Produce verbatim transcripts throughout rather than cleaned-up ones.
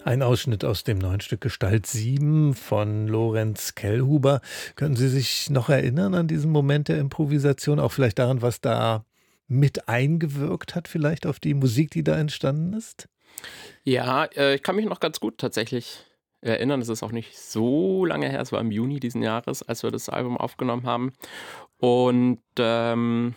Ein Ausschnitt aus dem neuen Stück Gestalt sieben von Lorenz Kellhuber. Können Sie sich noch erinnern an diesen Moment der Improvisation, auch vielleicht daran, was da mit eingewirkt hat vielleicht auf die Musik, die da entstanden ist? Ja, äh, ich kann mich noch ganz gut tatsächlich erinnern. Es ist auch nicht so lange her. Es war im Juni diesen Jahres, als wir das Album aufgenommen haben. Und ähm,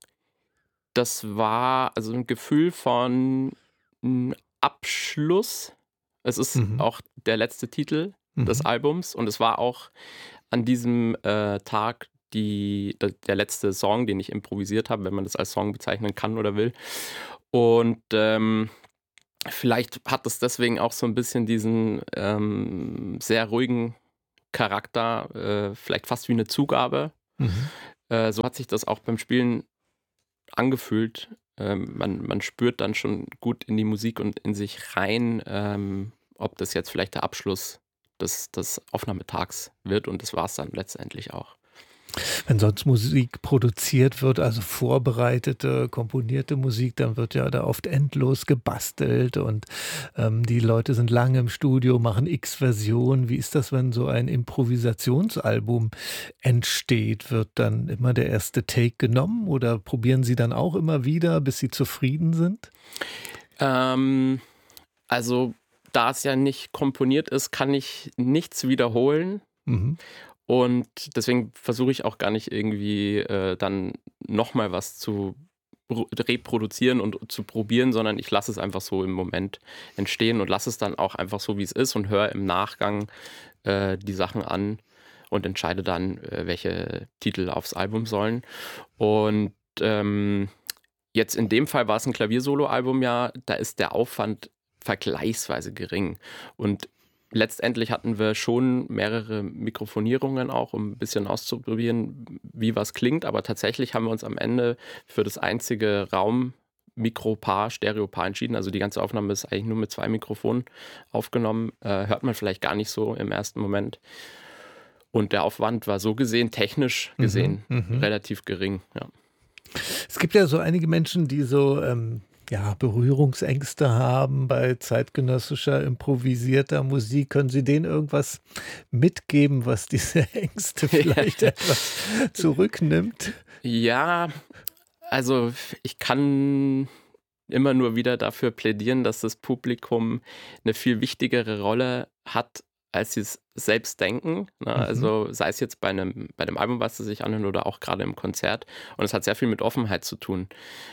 das war also ein Gefühl von 'n Abschluss. Es ist Mhm, auch der letzte Titel des mhm. Albums und es war auch an diesem, äh, Tag die d der letzte Song, den ich improvisiert habe, wenn man das als Song bezeichnen kann oder will. Und, ähm, vielleicht hat es deswegen auch so ein bisschen diesen, ähm, sehr ruhigen Charakter, äh, vielleicht fast wie eine Zugabe. Mhm. Äh, so hat sich das auch beim Spielen angefühlt. Ähm, man man spürt dann schon gut in die Musik und in sich rein, ähm, ob das jetzt vielleicht der Abschluss des des Aufnahmetags wird und das war es dann letztendlich auch. Wenn sonst Musik produziert wird, also vorbereitete, komponierte Musik, dann wird ja da oft endlos gebastelt und, ähm, die Leute sind lange im Studio, machen X Versionen. Wie ist das, wenn so ein Improvisationsalbum entsteht? Wird dann immer der erste Take genommen oder probieren Sie dann auch immer wieder, bis Sie zufrieden sind? Ähm, also, da es ja nicht komponiert ist, kann ich nichts wiederholen Mhm. und deswegen versuche ich auch gar nicht irgendwie, äh, dann noch mal was zu ru reproduzieren und zu probieren, sondern ich lasse es einfach so im Moment entstehen und lasse es dann auch einfach so, wie es ist und höre im Nachgang, äh, die Sachen an und entscheide dann, äh, welche Titel aufs Album sollen. Und, ähm, jetzt in dem Fall war es ein Klaviersoloalbum, ja, da ist der Aufwand vergleichsweise gering. Und letztendlich hatten wir schon mehrere Mikrofonierungen auch, um ein bisschen auszuprobieren, wie was klingt, aber tatsächlich haben wir uns am Ende für das einzige Raummikropaar, Stereopaar entschieden. Also, die ganze Aufnahme ist eigentlich nur mit zwei Mikrofonen aufgenommen. Äh, hört man vielleicht gar nicht so im ersten Moment. Und der Aufwand war so gesehen, technisch Mhm. gesehen, Mhm. relativ gering, ja. Es gibt ja so einige Menschen, die so, ähm, ja, Berührungsängste haben bei zeitgenössischer improvisierter Musik. Können Sie denen irgendwas mitgeben, was diese Ängste vielleicht etwas zurücknimmt? Ja, also ich kann immer nur wieder dafür plädieren, dass das Publikum eine viel wichtigere Rolle hat, als sie es selbst denken, ne? Mhm. Also, sei es jetzt bei einem bei dem Album, was sie sich anhören oder auch gerade im Konzert. Und es hat sehr viel mit Offenheit zu tun.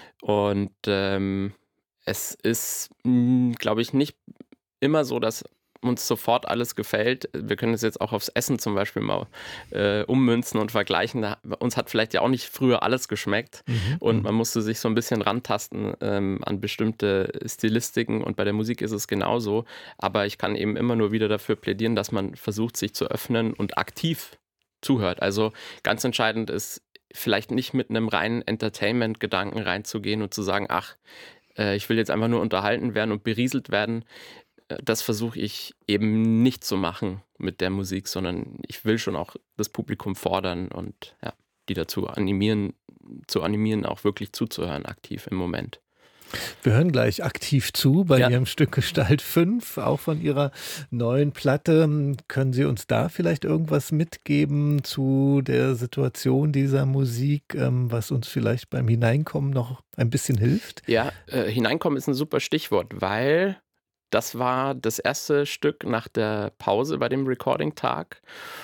Und, ähm, es ist, hm, glaube ich, nicht immer so, dass uns sofort alles gefällt. Wir können es jetzt auch aufs Essen zum Beispiel mal, äh, ummünzen und vergleichen. Da uns hat vielleicht ja auch nicht früher alles geschmeckt Mhm. und man Mhm. musste sich so ein bisschen rantasten, ähm, an bestimmte Stilistiken und bei der Musik ist es genauso. Aber ich kann eben immer nur wieder dafür plädieren, dass man versucht, sich zu öffnen und aktiv zuhört. Also, ganz entscheidend ist, vielleicht nicht mit einem reinen Entertainment-Gedanken reinzugehen und zu sagen: „Ach, äh, ich will jetzt einfach nur unterhalten werden und berieselt werden.“ Äh, das versuche ich eben nicht zu machen mit der Musik, sondern ich will schon auch das Publikum fordern und, ja, die dazu animieren zu animieren, auch wirklich zuzuhören aktiv im Moment. Wir hören gleich aktiv zu bei Ja. Ihrem Stück Gestalt fünf, auch von Ihrer neuen Platte. Können Sie uns da vielleicht irgendwas mitgeben zu der Situation dieser Musik, ähm, was uns vielleicht beim Hineinkommen noch ein bisschen hilft? Ja, äh, hineinkommen ist ein super Stichwort, weil das war das erste Stück nach der Pause bei dem Recording-Tag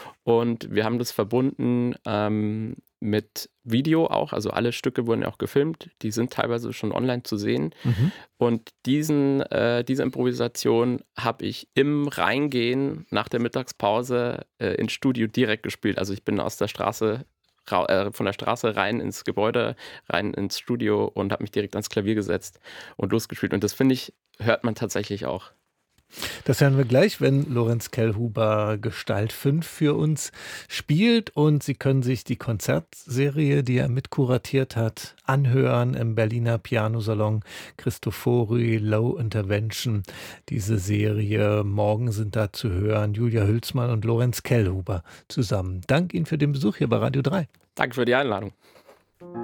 und wir haben das verbunden, ähm, mit Video auch. Also, alle Stücke wurden ja auch gefilmt. Die sind teilweise schon online zu sehen. Mhm. Und diesen äh, diese Improvisation habe ich im Reingehen nach der Mittagspause, äh, ins Studio direkt gespielt. Also, ich bin aus der Straße rau äh, von der Straße rein ins Gebäude, rein ins Studio und habe mich direkt ans Klavier gesetzt und losgespielt. Und das finde ich, hört man tatsächlich auch. Das hören wir gleich, wenn Lorenz Kellhuber Gestalt fünf für uns spielt und Sie können sich die Konzertserie, die er mitkuratiert hat, anhören im Berliner Pianosalon Cristofori Low Intervention. Diese Serie morgen sind da zu hören Julia Hülsmann und Lorenz Kellhuber zusammen. Dank Ihnen für den Besuch hier bei Radio drei. Danke für die Einladung.